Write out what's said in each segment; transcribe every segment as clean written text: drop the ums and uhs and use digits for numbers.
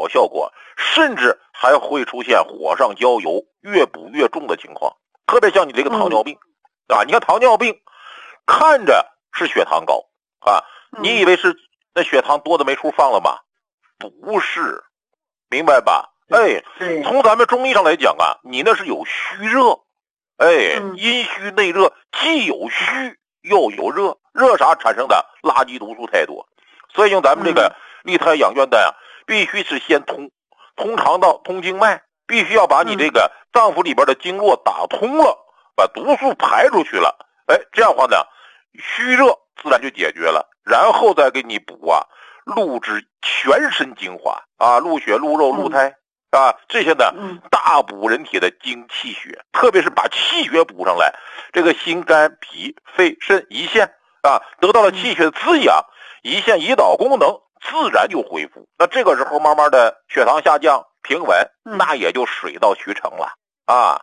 好效果，甚至还会出现火上浇油、越补越重的情况。特别像你这个糖尿病啊，你看糖尿病看着是血糖高啊，你以为是那血糖多的没处放了吗？不是，明白吧？哎，从咱们中医上来讲啊，你那是有虚热，哎，阴虚内热，既有虚又有热，热啥产生的垃圾毒素太多，所以用咱们这个利太养元丹啊，必须是先通肠道、通经脉，必须要把你这个脏腑里边的经络打通了，把毒素排出去了，哎，这样的话呢，虚热自然就解决了，然后再给你补啊，录制全身精华啊，录血、录肉、录胎。啊，这些呢，大补人体的精气血，特别是把气血补上来，这个心肝脾肺肾胰腺啊，得到了气血的滋养，胰腺胰岛功能自然就恢复。那这个时候慢慢的血糖下降平稳，那也就水到渠成了啊。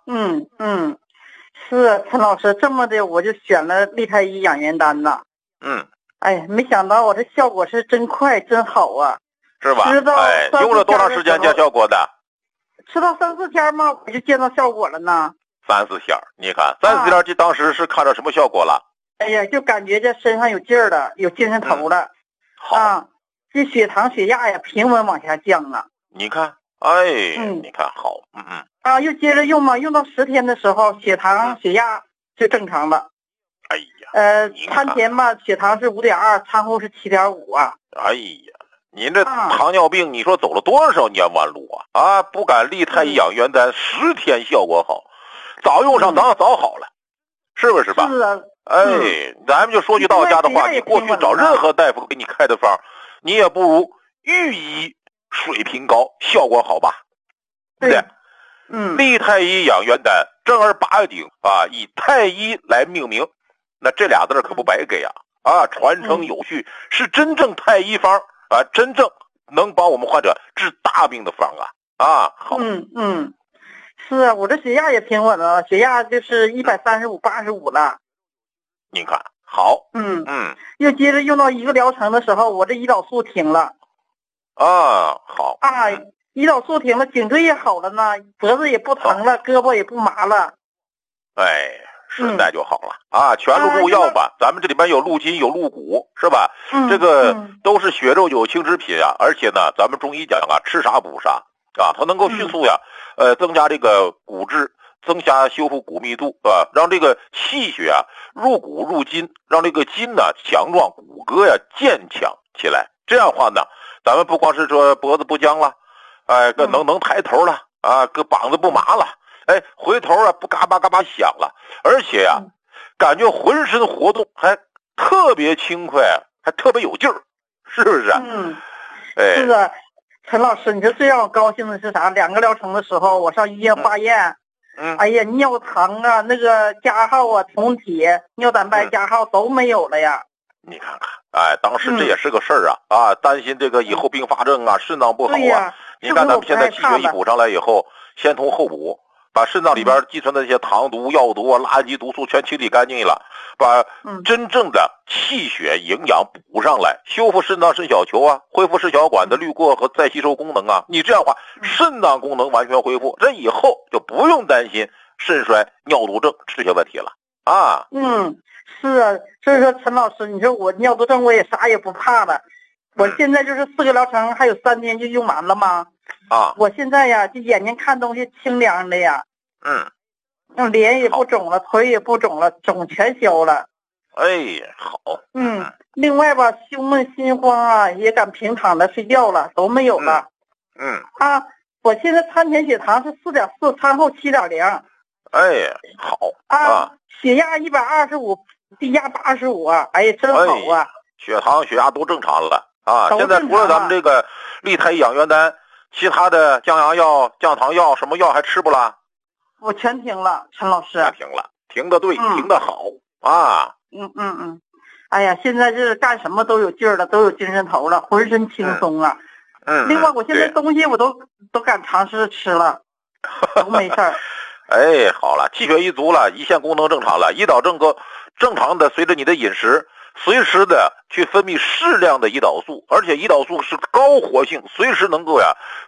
是陈老师这么的，我就选了利太医养元丹呐。哎呀，没想到我这效果是真快真好啊， 是吧？哎，用了多长时间见效果的？ 吃到3、4天吗？我就见到效果了呢。 3、4天，你看3、4天，这当时是看到什么效果了？ 哎呀，就感觉这身上有劲儿了，有精神头了。 好， 这血糖血压呀平稳往下降啊。 你看，哎，你看好， 又接着用嘛，用到10天的时候，血糖血压就正常了。 哎呀， 餐前嘛血糖是5.2，餐后是7.5啊。 哎呀。您这糖尿病，你说走了多少年弯路啊？不敢利太医养元丹10天效果好，早用上早好了，是不是吧？ 是啊。 哎，咱们就说句到家的话，你过去找任何大夫给你开的方，你也不如御医水平高，效果好吧？对不对？利太医养元丹正儿八经啊，以太医来命名，那这俩字可不白给啊！传承有序，是真正太医方。啊，真正能帮我们患者治大病的方啊！好， 是啊，我这血压也平稳了，血压就是135、85了。 您看，好， 又接着用到1个疗程的时候，我这胰岛素停了。 啊，好啊，胰岛素停了，颈椎也好了呢，脖子也不疼了，胳膊也不麻了。 哎。顺带就好了啊！全录入药吧，咱们这里边有鹿筋有鹿骨，是吧？这个都是血肉有情之品啊！而且呢，咱们中医讲啊，吃啥补啥啊，它能够迅速呀，增加这个骨质，增加修复骨密度啊，让这个气血啊入骨入筋，让这个筋呢强壮，骨骼呀健强起来。这样的话呢，咱们不光是说脖子不僵了，哎，能抬头了啊，个膀子不麻了。哎，回头啊不嘎巴嘎巴响了，而且呀，感觉浑身活动还特别轻快，还特别有劲儿，是不是？ 是的，陈老师，你说最让我高兴的是啥？2个疗程的时候，我上医院化验，哎呀，尿糖啊，那个加号啊，酮体、尿蛋白加号都没有了呀。 你看看，哎，当时这也是个事儿啊，担心这个以后并发症啊，肾脏不好啊。你看咱们现在气血一补上来以后，先通后补。把肾脏里边积存的那些糖毒、药毒啊、垃圾毒素全清理干净了，把真正的气血营养补上来，修复肾脏肾小球啊，恢复肾小管的滤过和再吸收功能啊。你这样的话，肾脏功能完全恢复，这以后就不用担心肾衰、尿毒症这些问题了啊。 是啊，所以说陈老师，你说我尿毒症我也啥也不怕了，我现在就是4个疗程，还有3天就用完了吗？我现在呀，就眼睛看东西清凉的呀。脸也不肿了，腿也不肿了，肿全消了。 哎，好。 另外吧，胸闷心慌啊，也敢平躺着睡觉了，都没有了。我现在餐前血糖是4.4，餐后7.0。 哎，好血压125，低压85啊，哎呀，真好啊！ 血糖、血压都正常了啊！现在除了咱们这个利太医养元丹，其他的降压药、降糖药，什么药还吃不啦？ 我全停了，陈老师。 停了，停的对，停的好啊！ 哎呀，现在是干什么都有劲儿了，都有精神头了，浑身轻松啊。另外，我现在东西我都敢尝试吃了，都没事儿。 哎，好了，气血一足了，胰腺功能正常了，胰岛正常的随着你的饮食，随时的去分泌适量的胰岛素，而且胰岛素是高活性，随时能够